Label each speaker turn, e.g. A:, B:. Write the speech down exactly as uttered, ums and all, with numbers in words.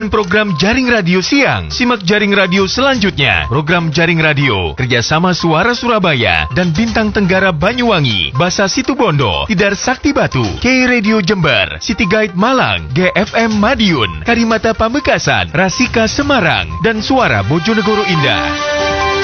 A: Program Jaring Radio Siang. Simak Jaring Radio selanjutnya. Program Jaring Radio kerjasama Suara Surabaya dan Bintang Tenggara Banyuwangi, Basa Situbondo, Tidar Sakti Batu, K Radio Jember, City Guide Malang, G F M Madiun, Karimata Pamekasan, Rasika Semarang, dan Suara Bojonegoro Indah.